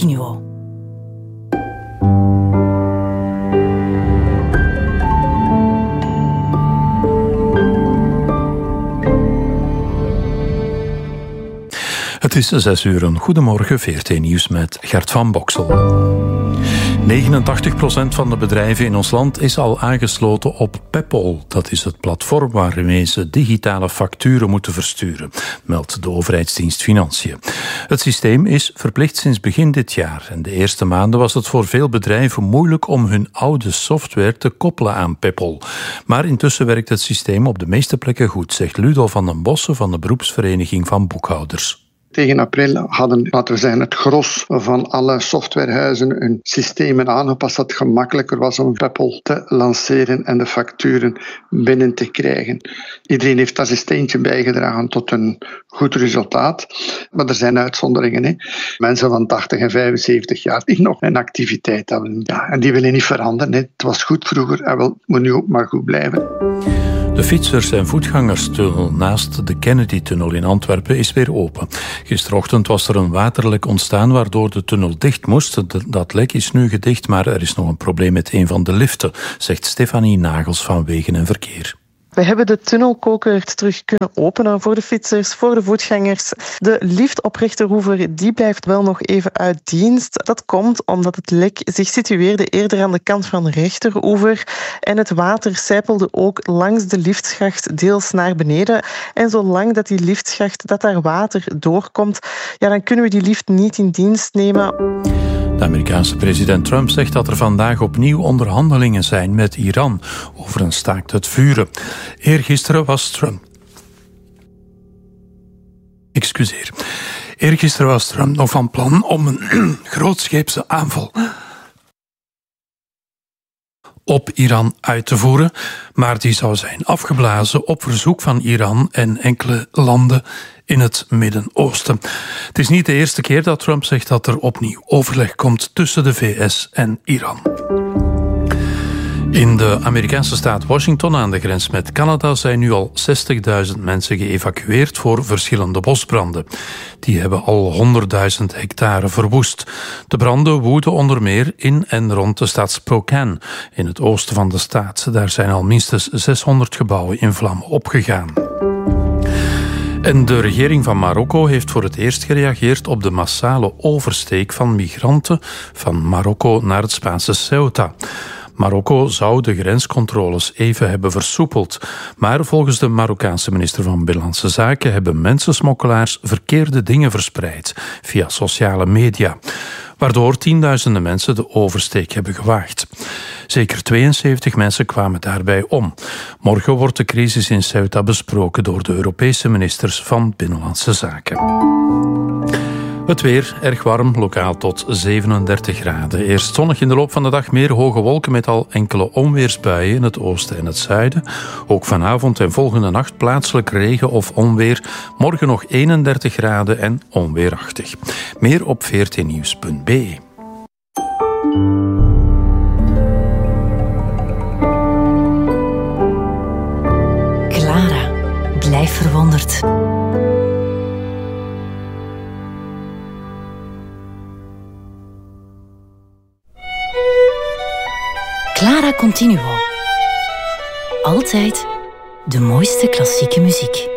Continuo. Het is 6 uur. Goedemorgen, VRT Nieuws met Gert van Boksel. 89% van de bedrijven in ons land is al aangesloten op Peppol. Dat is het platform waarmee ze digitale facturen moeten versturen, meldt de overheidsdienst Financiën. Het systeem is verplicht sinds begin dit jaar. En de eerste maanden was het voor veel bedrijven moeilijk om hun oude software te koppelen aan Peppol. Maar intussen werkt het systeem op de meeste plekken goed, zegt Ludo van den Bossen van de beroepsvereniging van boekhouders. Tegen april hadden, laten we zeggen, het gros van alle softwarehuizen hun systemen aangepast dat het gemakkelijker was om Peppol te lanceren en de facturen binnen te krijgen. Iedereen heeft daar zijn steentje bijgedragen tot een goed resultaat. Maar er zijn uitzonderingen. Hè. Mensen van 80 en 75 jaar die nog een activiteit hebben. Ja, en die willen niet veranderen. Hè. Het was goed vroeger en moet nu ook maar goed blijven. De fietsers- en voetgangerstunnel naast de Kennedy-tunnel in Antwerpen is weer open. Gisterochtend was er een waterlek ontstaan waardoor de tunnel dicht moest. Dat lek is nu gedicht, maar er is nog een probleem met een van de liften, zegt Stefanie Nagels van Wegen en Verkeer. We hebben de tunnelkoker terug kunnen openen voor de fietsers, voor de voetgangers. De lift op Rechterhoever die blijft wel nog even uit dienst. Dat komt omdat het lek zich situeerde eerder aan de kant van Rechteroever. En het water sijpelde ook langs de liftschacht deels naar beneden. En zolang dat die liftschacht, dat daar water doorkomt, ja, dan kunnen we die lift niet in dienst nemen. De Amerikaanse president Trump zegt dat er vandaag opnieuw onderhandelingen zijn met Iran over een staakt het vuren. Eergisteren was Trump nog van plan om een grootscheepse aanval op Iran uit te voeren, maar die zou zijn afgeblazen op verzoek van Iran en enkele landen in het Midden-Oosten. Het is niet de eerste keer dat Trump zegt dat er opnieuw overleg komt tussen de VS en Iran. In de Amerikaanse staat Washington aan de grens met Canada zijn nu al 60.000 mensen geëvacueerd voor verschillende bosbranden. Die hebben al 100.000 hectare verwoest. De branden woeden onder meer in en rond de stad Spokane, in het oosten van de staat. Daar zijn al minstens 600 gebouwen in vlammen opgegaan. En de regering van Marokko heeft voor het eerst gereageerd op de massale oversteek van migranten van Marokko naar het Spaanse Ceuta. Marokko zou de grenscontroles even hebben versoepeld. Maar volgens de Marokkaanse minister van Binnenlandse Zaken hebben mensensmokkelaars verkeerde dingen verspreid via sociale media, waardoor tienduizenden mensen de oversteek hebben gewaagd. Zeker 72 mensen kwamen daarbij om. Morgen wordt de crisis in Ceuta besproken door de Europese ministers van Binnenlandse Zaken. Het weer, erg warm, lokaal tot 37 graden. Eerst zonnig, in de loop van de dag meer hoge wolken met al enkele onweersbuien in het oosten en het zuiden. Ook vanavond en volgende nacht plaatselijk regen of onweer. Morgen nog 31 graden en onweerachtig. Meer op vrtnieuws.be. Clara, blijf verwonderd. Clara Continuo. Altijd de mooiste klassieke muziek.